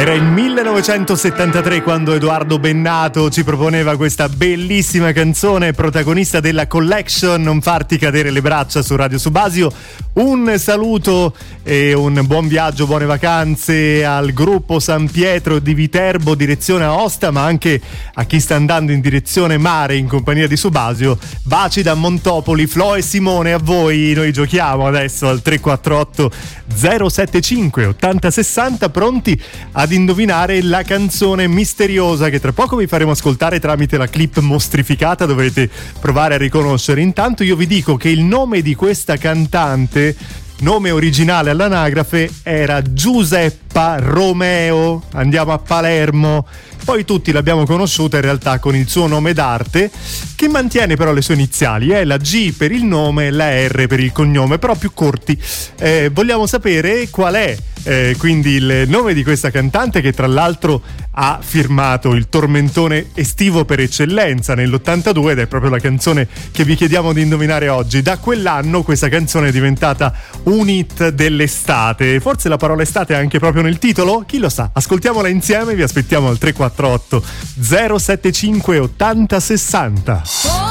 Era il 1973 quando Edoardo Bennato ci proponeva questa bellissima canzone, protagonista della collection Non farti cadere le braccia su Radio Subasio. Un saluto e un buon viaggio, buone vacanze al gruppo San Pietro di Viterbo direzione Aosta, ma anche a chi sta andando in direzione mare in compagnia di Subasio. Baci da Montopoli, Flo e Simone, a voi. Noi giochiamo adesso al 348 075 8060, pronti ad indovinare la canzone misteriosa che tra poco vi faremo ascoltare tramite la clip mostrificata. Dovrete provare a riconoscere. Intanto io vi dico che il nome di questa cantante, nome originale all'anagrafe, era Giuseppa Romeo. Andiamo a Palermo. Poi tutti l'abbiamo conosciuta in realtà con il suo nome d'arte, che mantiene però le sue iniziali, la G per il nome e la R per il cognome, però più corti. Vogliamo sapere qual è quindi il nome di questa cantante, che tra l'altro ha firmato il tormentone estivo per eccellenza nell'82, ed è proprio la canzone che vi chiediamo di indovinare oggi. Da quell'anno questa canzone è diventata un hit dell'estate, forse la parola estate è anche proprio nel titolo, chi lo sa. Ascoltiamola insieme, vi aspettiamo al 348 075 8060.